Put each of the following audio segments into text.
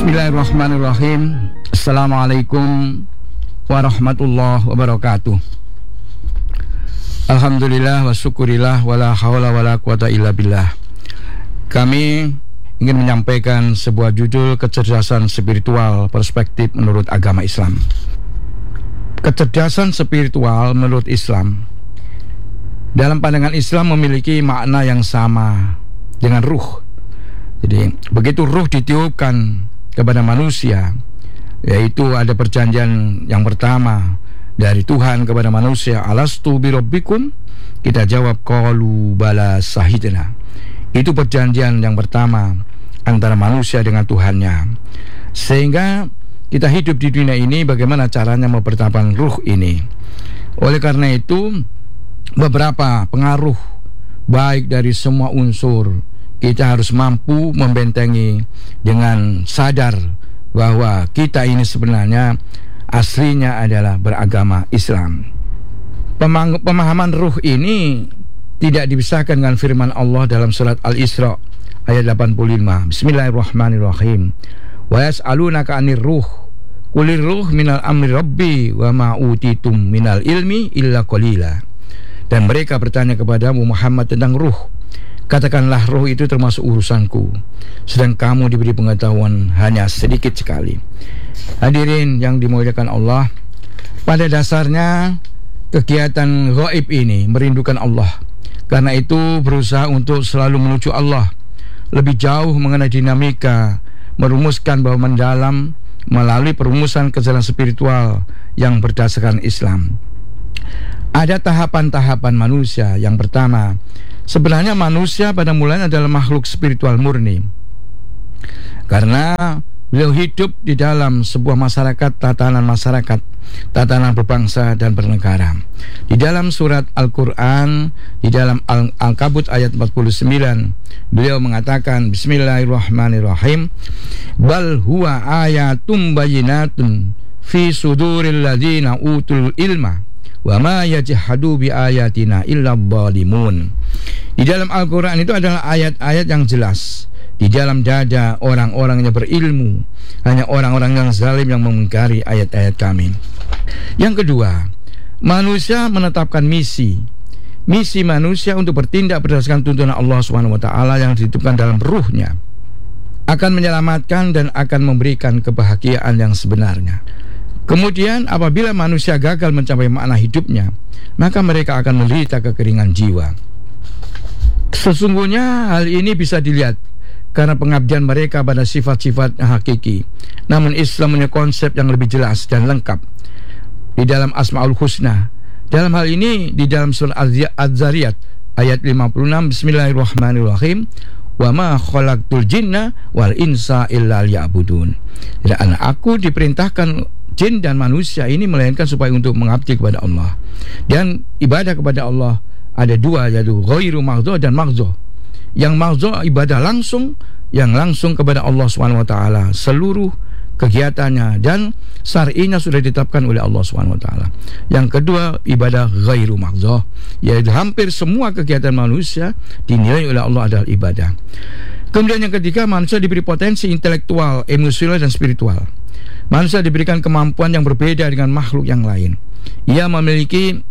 Bismillahirrahmanirrahim. Assalamualaikum warahmatullahi wabarakatuh. Alhamdulillah wa syukurillah wa la hawla wa la quwata illa billah. Kami ingin menyampaikan sebuah judul kecerdasan spiritual perspektif menurut agama Islam. Kecerdasan spiritual menurut Islam, dalam pandangan Islam, memiliki makna yang sama dengan ruh. Jadi begitu ruh ditiupkan kepada manusia, yaitu ada perjanjian yang pertama dari Tuhan kepada manusia, alastu birabbikum, kita jawab qalu bala sahidna. Itu perjanjian yang pertama antara manusia dengan Tuhannya. Sehingga kita hidup di dunia ini, bagaimana caranya mempertahankan ruh ini. Oleh karena itu, beberapa pengaruh baik dari semua unsur kita harus mampu membentengi dengan sadar bahwa kita ini sebenarnya aslinya adalah beragama Islam. Pemahaman ruh ini tidak dipisahkan dengan firman Allah dalam surat Al-Isra ayat 85. Bismillahirrahmanirrahim. Wa yas'alunaka 'anir ruh. Qulir ruh minal amri rabbi wa ma utitum minal ilmi illa qalila. Dan mereka bertanya kepadamu Muhammad tentang ruh. Katakanlah, roh itu termasuk urusanku, sedang kamu diberi pengetahuan hanya sedikit sekali. Hadirin yang dimuliakan Allah, pada dasarnya kegiatan gaib ini merindukan Allah. Karena itu berusaha untuk selalu menuju Allah, lebih jauh mengenai dinamika, merumuskan bahwa mendalam melalui perumusan kejalan spiritual yang berdasarkan Islam. Ada tahapan-tahapan manusia. Yang pertama, sebenarnya manusia pada mulanya adalah makhluk spiritual murni, karena beliau hidup di dalam sebuah masyarakat, tatanan berbangsa dan bernegara. Di dalam surat Al-Quran, di dalam Al-Ankabut ayat 49, beliau mengatakan, Bismillahirrahmanirrahim, bal huwa ayatum bayinatun fi suduril ladina utul ilma wa ma yajhadu bi ayatina illa dhalimun. Di dalam Al-Quran itu adalah ayat-ayat yang jelas di dalam dada orang-orang yang berilmu. Hanya orang-orang yang zalim yang mengingkari ayat-ayat kami. Yang kedua, manusia menetapkan misi manusia untuk bertindak berdasarkan tuntunan Allah SWT yang dititipkan dalam ruhnya, akan menyelamatkan dan akan memberikan kebahagiaan yang sebenarnya. Kemudian apabila manusia gagal mencapai makna hidupnya, maka mereka akan menderita kekeringan jiwa. Sesungguhnya hal ini bisa dilihat karena pengabdian mereka pada sifat-sifat hakiki. Namun Islam punya konsep yang lebih jelas dan lengkap di dalam Asmaul Husna. Dalam hal ini di dalam surah Az-Zariyat ayat 56, Bismillahirrahmanirrahim, wa ma khalaqtul jinna wal insa illa liya'budun. Dan aku diperintahkan jin dan manusia ini melainkan supaya untuk mengabdi kepada Allah. Dan ibadah kepada Allah ada dua, yaitu ghairu maghdhu dan maghdhu. Yang maghdhu ibadah langsung, yang langsung kepada Allah SWT seluruh kegiatannya, dan syar'inya sudah ditetapkan oleh Allah SWT. Yang kedua, ibadah ghairu maghdhu, yaitu hampir semua kegiatan manusia dinilai oleh Allah adalah ibadah. Kemudian yang ketiga, manusia diberi potensi intelektual, emosional dan spiritual. Manusia diberikan kemampuan yang berbeda dengan makhluk yang lain. Ia memiliki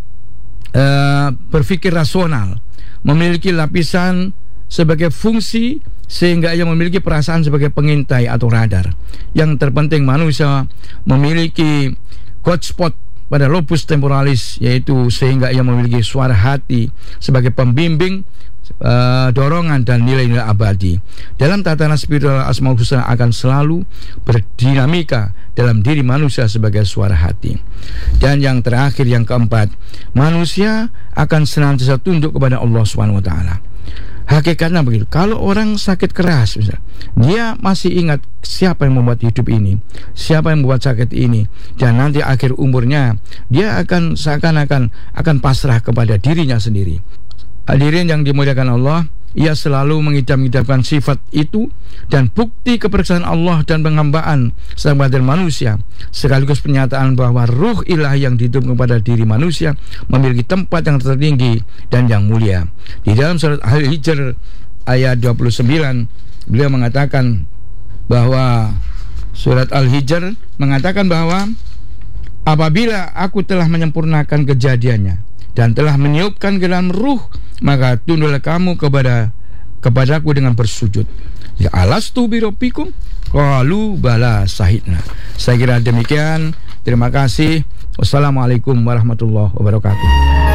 berpikir rasional, memiliki lapisan sebagai fungsi, sehingga ia memiliki perasaan sebagai pengintai atau radar. Yang terpenting, manusia memiliki God spot pada lobus temporalis, yaitu sehingga ia memiliki suara hati sebagai pembimbing, dorongan dan nilai-nilai abadi. Dalam tatanan spiritual, Asmaul Husna akan selalu berdinamika dalam diri manusia sebagai suara hati. Dan yang terakhir, yang keempat, manusia akan senantiasa tunduk kepada Allah SWT. Hakikatnya begitu. Kalau orang sakit keras misalnya, dia masih ingat siapa yang membuat hidup ini, siapa yang membuat sakit ini, dan nanti akhir umurnya dia akan seakan-akan akan pasrah kepada dirinya sendiri. Hadirin yang dimuliakan Allah, ia selalu mengidam-idamkan sifat itu dan bukti kepercayaan Allah dan penghambaan kepada manusia, sekaligus pernyataan bahwa ruh ilahi yang ditiupkan kepada diri manusia memiliki tempat yang tertinggi dan yang mulia. Di dalam surat Al-Hijr ayat 29, beliau mengatakan bahwa Surat Al-Hijr mengatakan bahwa apabila aku telah menyempurnakan kejadiannya dan telah meniupkan ke dalam ruh, maka tunduklah kamu kepadaku dengan bersujud. Ya, alastu birabbikum qalu bala sahidna. Saya kira demikian. Terima kasih. Wassalamualaikum warahmatullahi wabarakatuh.